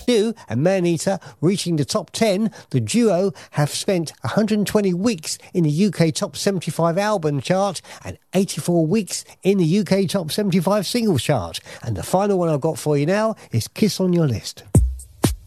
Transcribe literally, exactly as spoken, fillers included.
Clue and Maneater reaching the top ten, the duo have spent one hundred twenty weeks in the U K Top seventy-five album chart and eighty-four weeks in the U K Top seventy-five singles chart. And the final one I've got for you now is Kiss on Your List.